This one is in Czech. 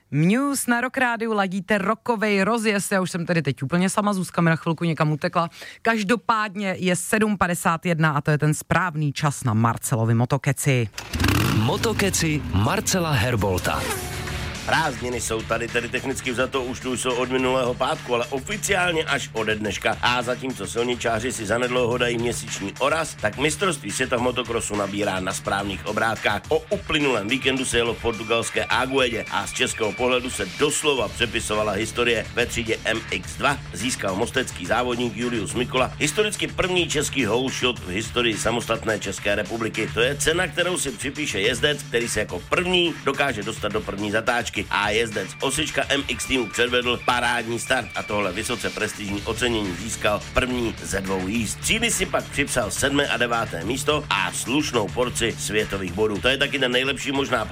Muse na Rock Rádiu, ladíte rockovej rozjezd, já už jsem tady teď úplně sama, Zuzka mi na chvilku někam utekla. Každopádně je 7:51 a to je ten správný čas na Marcelovi Motokeci. Motokeci Marcela Herbolta. Prázdniny jsou tady, tedy technicky vzato už tu jsou od minulého pátku, ale oficiálně až ode dneška. A zatímco silničáři si zanedlouho dají měsíční oraz, tak mistrovství světa v motokrosu nabírá na správných obrátkách. O uplynulém víkendu se jelo v portugalské Aguedě a z českého pohledu se doslova přepisovala historie. Ve třídě MX2 získal mostecký závodník Julius Mikola historicky první český hole shot v historii samostatné České republiky. To je cena, kterou si připíše jezdec, který se jako první dokáže dostat do první zatáčky. A jezdec Osička MX týmu předvedl parádní start a tohle vysoce prestižní ocenění získal první ze 2 jízd. Cíli si pak připsal 7. a 9. místo a slušnou porci světových bodů. To je taky ten nejlepší možná